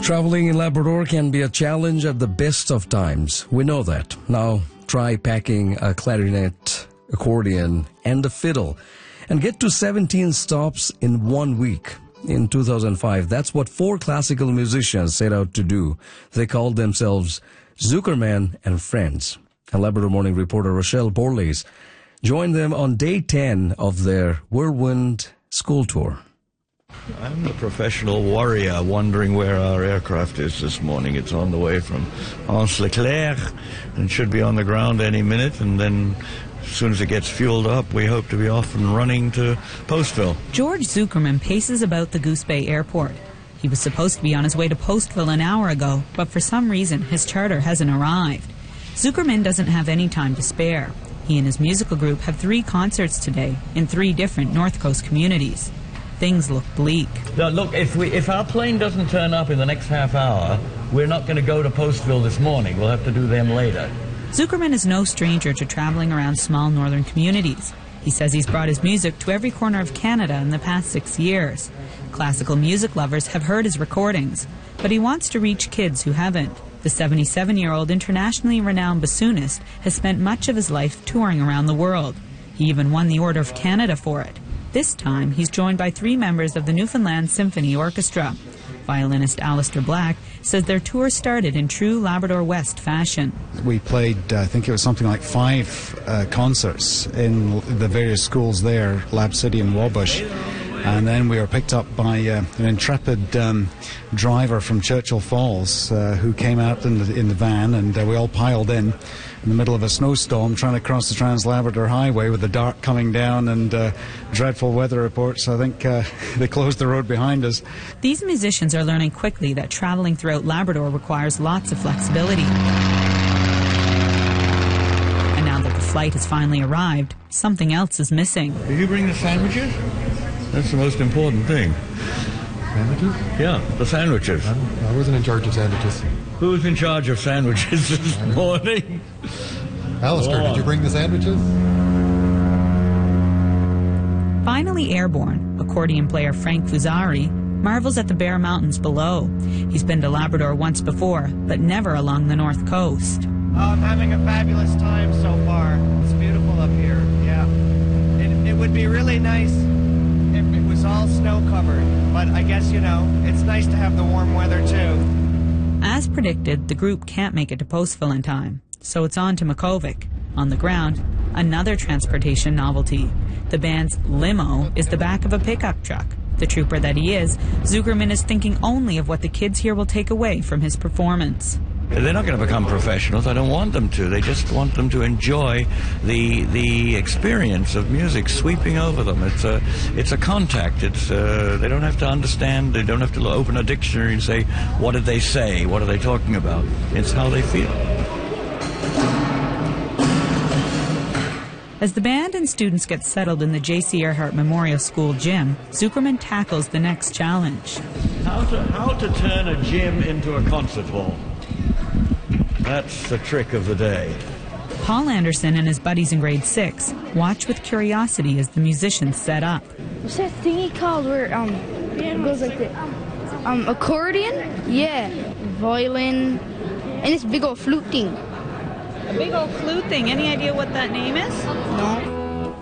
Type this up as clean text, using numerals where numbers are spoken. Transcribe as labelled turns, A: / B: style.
A: Traveling in Labrador can be a challenge at the best of times. We know that. Now, try packing a clarinet, accordion, and a fiddle and get to 17 stops in 1 week. In 2005, that's what 4 classical musicians set out to do. They called themselves Zuckerman and Friends. And Labrador Morning reporter Rochelle Borlase joined them on day 10 of their Whirlwind school tour.
B: I'm the professional warrior wondering where our aircraft is this morning. It's on the way from Anse-le-Clair and should be on the ground any minute, and then as soon as it gets fueled up, we hope to be off and running to Postville.
C: George Zuckerman paces about the Goose Bay Airport. He was supposed to be on his way to Postville an hour ago, but for some reason his charter hasn't arrived. Zuckerman doesn't have any time to spare. He and his musical group have 3 concerts today in 3 different North Coast communities. Things look bleak.
B: Now, look, if our plane doesn't turn up in the next half hour, we're not going to go to Postville this morning. We'll have to do them later.
C: Zuckerman is no stranger to traveling around small northern communities. He says he's brought his music to every corner of Canada in the past 6 years. Classical music lovers have heard his recordings, but he wants to reach kids who haven't. The 77-year-old internationally renowned bassoonist has spent much of his life touring around the world. He even won the Order of Canada for it. This time, he's joined by 3 members of the Newfoundland Symphony Orchestra. Violinist Alistair Black says their tour started in true Labrador West fashion.
D: We played, I think it was something like 5 concerts in the various schools there, Lab City and Wabush. And then we were picked up by an intrepid driver from Churchill Falls who came out in the van, and we all piled in the middle of a snowstorm trying to cross the Trans-Labrador Highway with the dark coming down and dreadful weather reports. I think they closed the road behind us.
C: These musicians are learning quickly that traveling throughout Labrador requires lots of flexibility. And now that the flight has finally arrived, something else is missing.
B: Did you bring the sandwiches? That's the most important thing.
E: Sandwiches?
B: Yeah, the sandwiches.
E: I wasn't in charge of sandwiches.
B: Who was in charge of sandwiches this morning?
E: Alistair, did you bring the sandwiches?
C: Finally airborne, accordion player Frank Fusari marvels at the bare mountains below. He's been to Labrador once before, but never along the north coast.
F: Oh, I'm having a fabulous time so far. It's beautiful up here, yeah. It would be really nice if it was all snow-covered, but I guess, it's nice to have the warm weather, too.
C: As predicted, the group can't make it to Postville in time, so it's on to Makkovik. On the ground, another transportation novelty. The band's limo is the back of a pickup truck. The trooper that he is, Zuckerman is thinking only of what the kids here will take away from his performance.
B: They're not going to become professionals. I don't want them to. They just want them to enjoy the experience of music sweeping over them. It's a contact. They don't have to understand. They don't have to open a dictionary and say, what did they say? What are they talking about? It's how they feel.
C: As the band and students get settled in the J.C. Earhart Memorial School gym, Zuckerman tackles the next challenge.
B: How to turn a gym into a concert hall. That's the trick of the day.
C: Paul Anderson and his buddies in grade 6 watch with curiosity as the musicians set up.
G: What's that thingy called where it goes like this? Accordion? Yeah. Violin. And this big old flute thing.
C: A big old flute thing. Any idea what that name is?
G: No.